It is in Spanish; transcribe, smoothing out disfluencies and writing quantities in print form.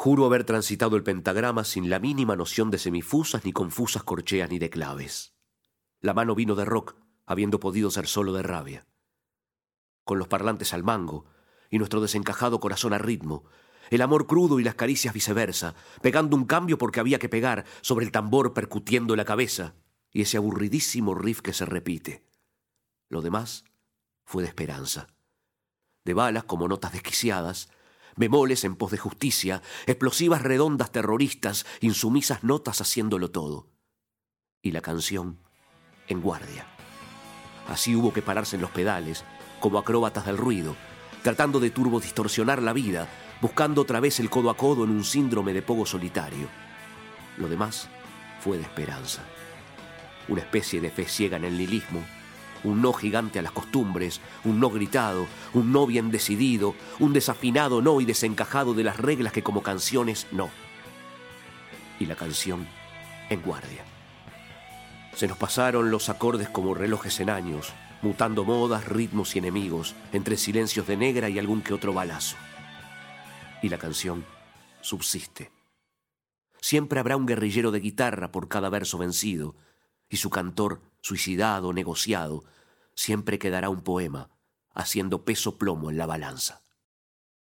Juro haber transitado el pentagrama sin la mínima noción de semifusas, ni confusas corcheas, ni de claves. La mano vino de rock, habiendo podido ser solo de rabia. Con los parlantes al mango y nuestro desencajado corazón a ritmo, el amor crudo y las caricias viceversa, pegando un cambio porque había que pegar, sobre el tambor percutiendo la cabeza, y ese aburridísimo riff que se repite. Lo demás fue de esperanza. De balas como notas desquiciadas, bemoles en pos de justicia, explosivas redondas terroristas, insumisas notas haciéndolo todo. Y la canción en guardia. Así hubo que pararse en los pedales, como acróbatas del ruido, tratando de turbodistorsionar la vida, buscando otra vez el codo a codo en un síndrome de pogo solitario. Lo demás fue de esperanza. Una especie de fe ciega en el nihilismo, un no gigante a las costumbres, un no gritado, un no bien decidido, un desafinado no y desencajado de las reglas que como canciones no. Y la canción en guardia. Se nos pasaron los acordes como relojes en años, mutando modas, ritmos y enemigos, entre silencios de negra y algún que otro balazo. Y la canción subsiste. Siempre habrá un guerrillero de guitarra por cada verso vencido, y su cantor, suicidado, negociado, siempre quedará un poema, haciendo peso plomo en la balanza.